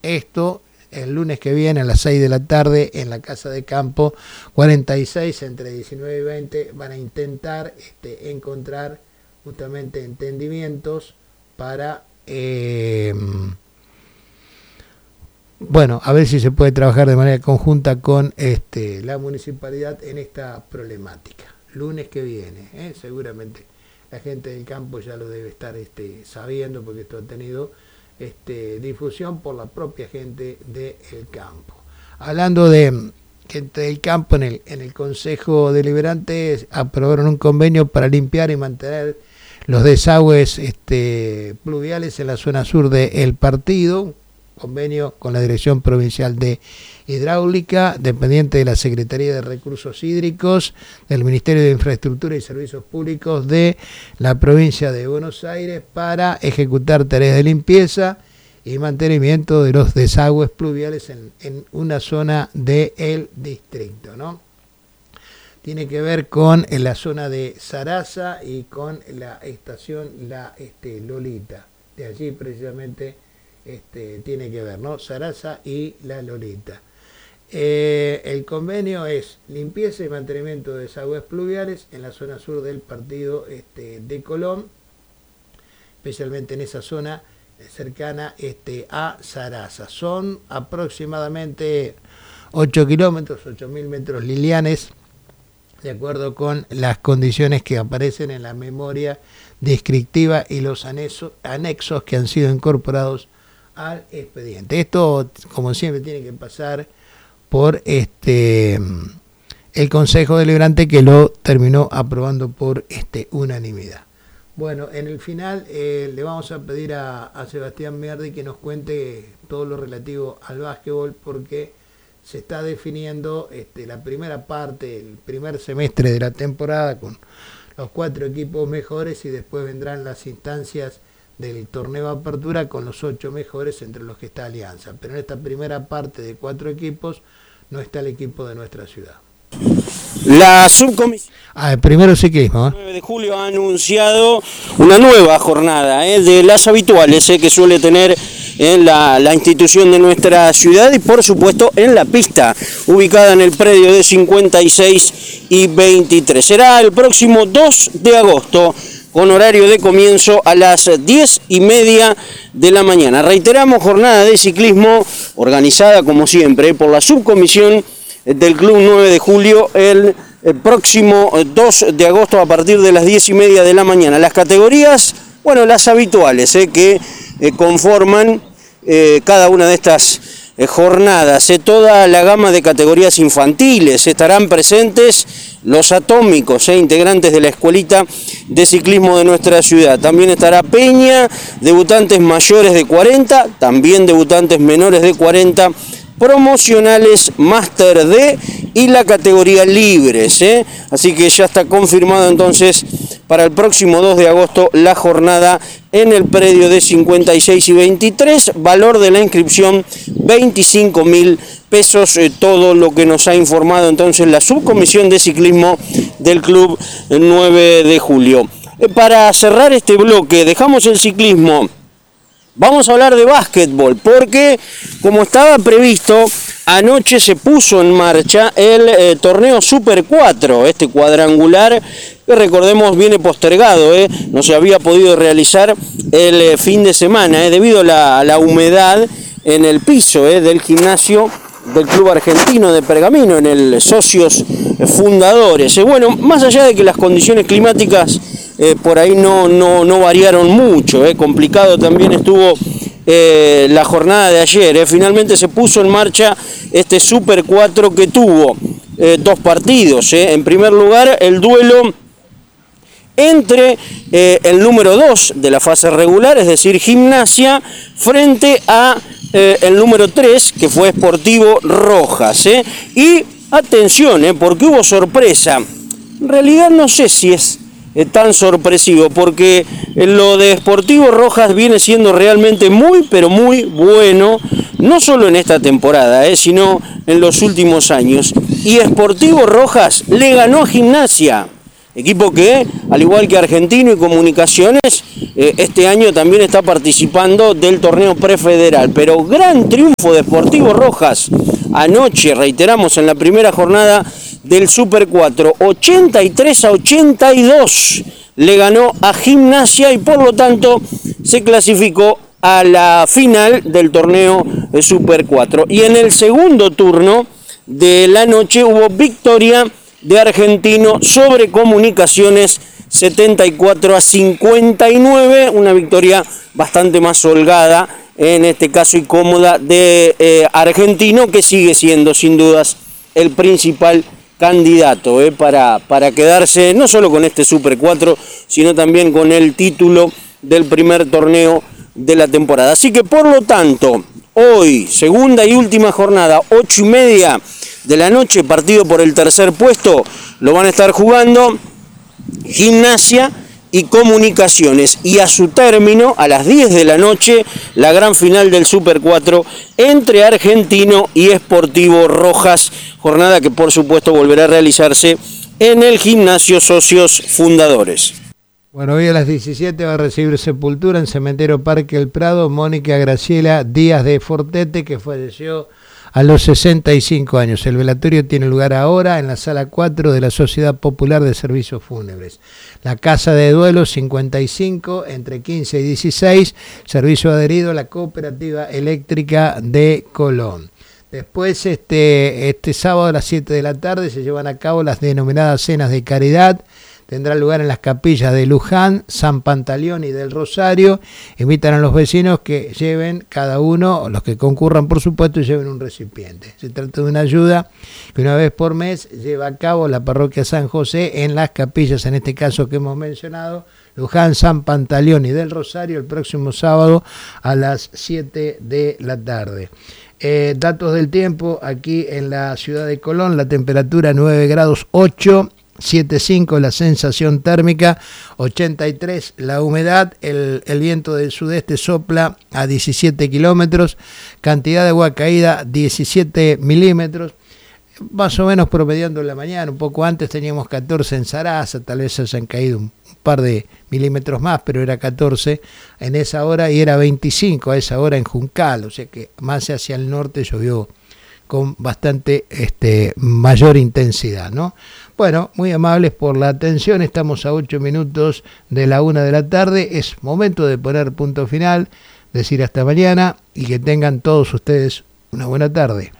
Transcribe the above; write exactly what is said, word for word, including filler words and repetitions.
esto el lunes que viene a las seis de la tarde en la Casa de Campo cuarenta y seis, entre diecinueve y veinte, van a intentar este, encontrar justamente entendimientos para, eh, bueno, a ver si se puede trabajar de manera conjunta con este, la municipalidad en esta problemática. Lunes que viene, ¿eh? Seguramente la gente del campo ya lo debe estar este, sabiendo, porque esto ha tenido este, difusión por la propia gente del campo. Hablando de gente del campo, en el, en el Consejo Deliberante aprobaron un convenio para limpiar y mantener los desagües este, pluviales en la zona sur del partido, convenio con la Dirección Provincial de Hidráulica, dependiente de la Secretaría de Recursos Hídricos, del Ministerio de Infraestructura y Servicios Públicos de la provincia de Buenos Aires, para ejecutar tareas de limpieza y mantenimiento de los desagües pluviales en, en una zona del distrito, ¿no? Tiene que ver con la zona de Sarasa y con la estación La este, Lolita. De allí precisamente este, tiene que ver, ¿no? Sarasa y La Lolita. Eh, el convenio es limpieza y mantenimiento de desagües pluviales en la zona sur del partido este, de Colón, especialmente en esa zona cercana este, a Sarasa. Son aproximadamente ocho kilómetros, ocho mil metros lineales, de acuerdo con las condiciones que aparecen en la memoria descriptiva y los anexos, anexos que han sido incorporados al expediente. Esto, como siempre, tiene que pasar por este el Consejo Deliberante, que lo terminó aprobando por este unanimidad. Bueno, en el final eh, le vamos a pedir a, a Sebastián Merdi que nos cuente todo lo relativo al básquetbol, porque se está definiendo este, la primera parte, el primer semestre de la temporada con los cuatro equipos mejores, y después vendrán las instancias del torneo de apertura con los ocho mejores, entre los que está Alianza. Pero en esta primera parte de cuatro equipos no está el equipo de nuestra ciudad. La subcomisión ah, primero ciclismo, ¿eh? nueve de julio ha anunciado una nueva jornada ¿eh? de las habituales ¿eh? que suele tener en la, la institución de nuestra ciudad, y por supuesto en la pista ubicada en el predio de cincuenta y seis y veintitrés. Será el próximo dos de agosto, con horario de comienzo a las diez y media de la mañana. Reiteramos, jornada de ciclismo organizada como siempre por la subcomisión del Club nueve de julio el, el próximo dos de agosto a partir de las diez y media de la mañana. Las categorías, bueno, las habituales eh, que eh, conforman eh, cada una de estas eh, jornadas. Eh, toda la gama de categorías infantiles estarán presentes los atómicos, eh, integrantes de la escuelita de ciclismo de nuestra ciudad. También estará Peña, debutantes mayores de cuarenta, también debutantes menores de cuarenta, promocionales, Máster D y la categoría libres, ¿eh? Así que ya está confirmado entonces para el próximo dos de agosto la jornada en el predio de cincuenta y seis y veintitrés, valor de la inscripción veinticinco mil pesos, eh, todo lo que nos ha informado entonces la subcomisión de ciclismo del Club nueve de julio. Eh, para cerrar este bloque, dejamos el ciclismo. Vamos a hablar de básquetbol, porque como estaba previsto, anoche se puso en marcha el eh, torneo Super cuatro, este cuadrangular que, recordemos, viene postergado, eh, no se había podido realizar el eh, fin de semana eh, debido a la, a la humedad en el piso eh, del gimnasio del Club Argentino de Pergamino, en el Socios Fundadores. Eh, bueno, más allá de que las condiciones climáticas Eh, por ahí no, no, no variaron mucho, eh. complicado también estuvo eh, la jornada de ayer, eh. finalmente se puso en marcha este Super cuatro que tuvo eh, dos partidos, eh. en primer lugar el duelo entre eh, el número dos de la fase regular, es decir, Gimnasia, frente a eh, el número tres, que fue Sportivo Rojas, eh. y atención, eh, porque hubo sorpresa, en realidad no sé si es tan sorpresivo, porque lo de Sportivo Rojas viene siendo realmente muy, pero muy bueno, no solo en esta temporada, eh, sino en los últimos años. Y Sportivo Rojas le ganó a Gimnasia, Equipo que, al igual que Argentino y Comunicaciones, eh, este año también está participando del torneo prefederal. Pero gran triunfo de Sportivo Rojas anoche, reiteramos, en la primera jornada del Super cuatro. ochenta y tres a ochenta y dos le ganó a Gimnasia y por lo tanto se clasificó a la final del torneo Super cuatro. Y en el segundo turno de la noche hubo victoria de Argentino sobre Comunicaciones, setenta y cuatro a cincuenta y nueve, una victoria bastante más holgada, en este caso y cómoda, de eh, Argentino, que sigue siendo sin dudas el principal candidato eh, para, para quedarse no solo con este Super cuatro, sino también con el título del primer torneo de la temporada. Así que por lo tanto, hoy, segunda y última jornada, ocho y media de la noche, partido por el tercer puesto, lo van a estar jugando Gimnasia y Comunicaciones. Y a su término, a las diez de la noche, la gran final del Super cuatro entre Argentino y Sportivo Rojas, jornada que por supuesto volverá a realizarse en el Gimnasio Socios Fundadores. Bueno, hoy a las diecisiete va a recibir sepultura en Cementerio Parque El Prado Mónica Graciela Díaz de Fortete, que falleció a los sesenta y cinco años. El velatorio tiene lugar ahora en la sala cuatro de la Sociedad Popular de Servicios Fúnebres. La Casa de Duelo cincuenta y cinco, entre quince y dieciséis, servicio adherido a la Cooperativa Eléctrica de Colón. Después, este, este sábado a las siete de la tarde se llevan a cabo las denominadas cenas de caridad. Tendrá lugar en las capillas de Luján, San Pantaleón y del Rosario. Invitan a los vecinos que lleven cada uno, los que concurran por supuesto, lleven un recipiente. Se trata de una ayuda que una vez por mes lleva a cabo la parroquia San José en las capillas, en este caso que hemos mencionado, Luján, San Pantaleón y del Rosario, el próximo sábado a las siete de la tarde. Eh, datos del tiempo aquí en la ciudad de Colón: la temperatura nueve grados ocho, siete punto cinco la sensación térmica, ochenta y tres la humedad, el, el viento del sudeste sopla a diecisiete kilómetros, cantidad de agua caída diecisiete milímetros, más o menos promediando en la mañana. Un poco antes teníamos catorce en Sarasa, tal vez hayan caído un par de milímetros más, pero era catorce en esa hora y era veinticinco a esa hora en Juncal, o sea que más hacia el norte llovió con bastante este, mayor intensidad, ¿no? Bueno, muy amables por la atención, estamos a ocho minutos de la una de la tarde, es momento de poner punto final, decir hasta mañana y que tengan todos ustedes una buena tarde.